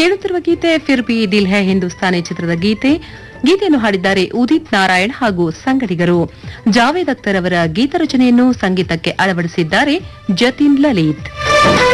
ಕೇಳುತ್ತಿರುವ ಗೀತೆ ಫಿರ್ B ದಿಲ್ high Hindustani ಚಿತ್ರದ ಗೀತೆಯನ್ನು ಹಾಡಿದ್ದಾರೆ ಉದಿತ್ ನಾರಾಯಣ್ ಹಾಗೂ ಸಂಗಡಿಗರು. ಜಾವೇದ್ ಅಖ್ತರ್ ಅವರ ಗೀತ ರಚನೆಯನ್ನು ಸಂಗೀತಕ್ಕೆ ಅಳವಡಿಸಿದ್ದಾರೆ ಜತಿನ್ ಲಲಿತ್.